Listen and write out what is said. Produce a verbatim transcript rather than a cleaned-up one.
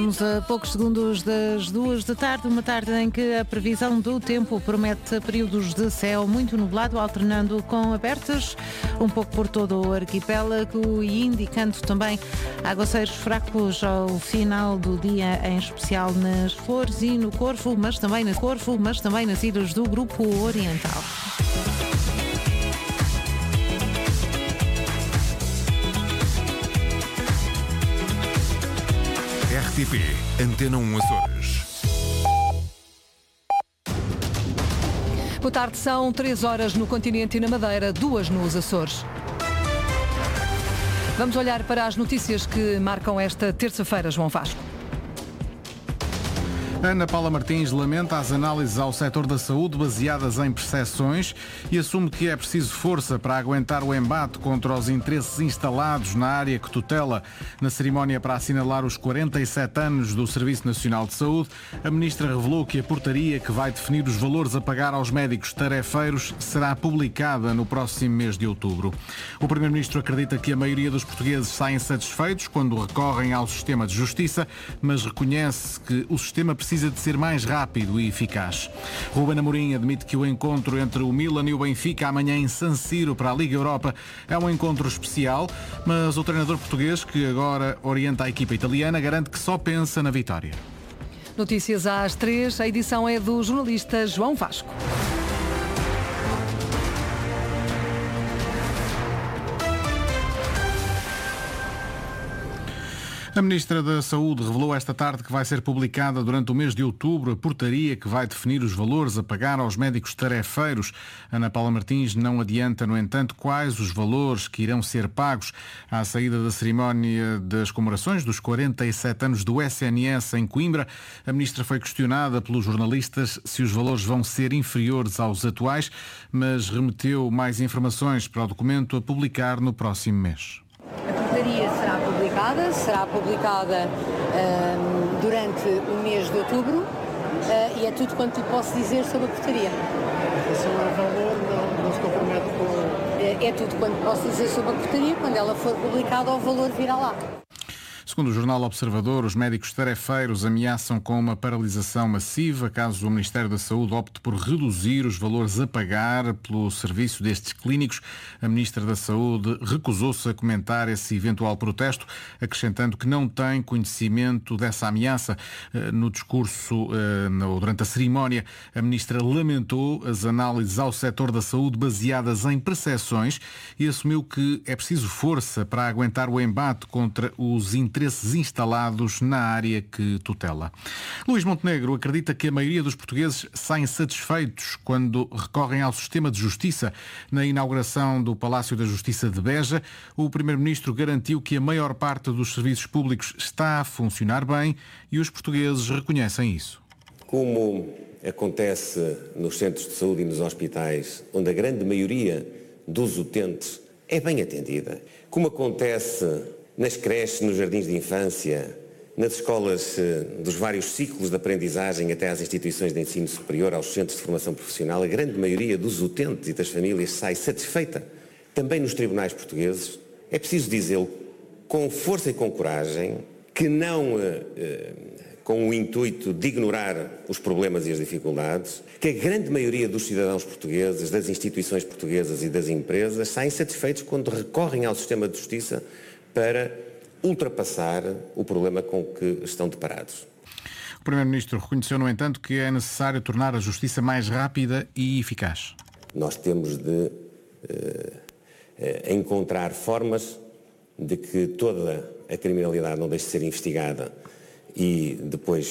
Estamos a poucos segundos das duas da tarde, uma tarde em que a previsão do tempo promete períodos de céu muito nublado, alternando com abertas, um pouco por todo o arquipélago e indicando também aguaceiros fracos ao final do dia, em especial nas Flores e no Corvo, mas também no Corvo, mas também nas ilhas do Grupo Oriental. R T P Antena um Açores. Boa tarde, são três horas no continente e na Madeira, duas nos Açores. Vamos olhar para as notícias que marcam esta terça-feira, João Vasco. Ana Paula Martins lamenta as análises ao setor da saúde baseadas em percepções e assume que é preciso força para aguentar o embate contra os interesses instalados na área que tutela. Na cerimónia para assinalar os quarenta e sete anos do Serviço Nacional de Saúde, a ministra revelou que a portaria que vai definir os valores a pagar aos médicos tarefeiros será publicada no próximo mês de outubro. O primeiro-ministro acredita que a maioria dos portugueses saem satisfeitos quando recorrem ao sistema de justiça, mas reconhece que o sistema precisa precisa de ser mais rápido e eficaz. Ruben Amorim admite que o encontro entre o Milan e o Benfica amanhã em San Siro para a Liga Europa é um encontro especial, mas o treinador português, que agora orienta a equipa italiana, garante que só pensa na vitória. Notícias às três, a edição é do jornalista João Vasco. A Ministra da Saúde revelou esta tarde que vai ser publicada durante o mês de outubro a portaria que vai definir os valores a pagar aos médicos tarefeiros. Ana Paula Martins não adianta, no entanto, quais os valores que irão ser pagos. À saída da cerimónia das comemorações dos quarenta e sete anos do S N S em Coimbra, a Ministra foi questionada pelos jornalistas se os valores vão ser inferiores aos atuais, mas remeteu mais informações para o documento a publicar no próximo mês. A portaria será publicada, será publicada um, durante o mês de outubro uh, e é tudo quanto lhe posso dizer sobre a portaria. Sobre o valor, não, não se compromete com... É, é tudo quanto posso dizer sobre a portaria. Quando ela for publicada, o valor virá lá. Segundo o jornal Observador, os médicos tarefeiros ameaçam com uma paralisação massiva caso o Ministério da Saúde opte por reduzir os valores a pagar pelo serviço destes clínicos. A Ministra da Saúde recusou-se a comentar esse eventual protesto, acrescentando que não tem conhecimento dessa ameaça. No discurso, durante a cerimónia, a Ministra lamentou as análises ao setor da saúde baseadas em percepções e assumiu que é preciso força para aguentar o embate contra os interesses instalados na área que tutela. Luís Montenegro acredita que a maioria dos portugueses saem satisfeitos quando recorrem ao sistema de justiça. Na inauguração do Palácio da Justiça de Beja, o Primeiro-Ministro garantiu que a maior parte dos serviços públicos está a funcionar bem e os portugueses reconhecem isso. Como acontece nos centros de saúde e nos hospitais, onde a grande maioria dos utentes é bem atendida, como acontece nas creches, nos jardins de infância, nas escolas dos vários ciclos de aprendizagem até às instituições de ensino superior, aos centros de formação profissional, a grande maioria dos utentes e das famílias sai satisfeita. Também nos tribunais portugueses, é preciso dizê-lo com força e com coragem, que não eh, com o intuito de ignorar os problemas e as dificuldades, que a grande maioria dos cidadãos portugueses, das instituições portuguesas e das empresas saem satisfeitos quando recorrem ao sistema de justiça para ultrapassar o problema com que estão deparados. O Primeiro-Ministro reconheceu, no entanto, que é necessário tornar a justiça mais rápida e eficaz. Nós temos de eh, encontrar formas de que toda a criminalidade não deixe de ser investigada e depois